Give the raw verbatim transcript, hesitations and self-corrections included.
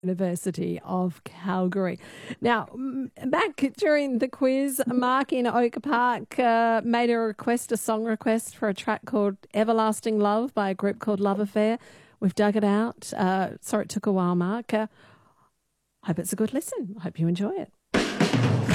University of Calgary. Now, m- back during the quiz, Mark in Oak Park uh, made a request, a song request for a track called Everlasting Love by a group called Love Affair. We've dug it out. Uh, sorry it took a while, Mark. Uh, hope it's a good listen. Hope you enjoy it.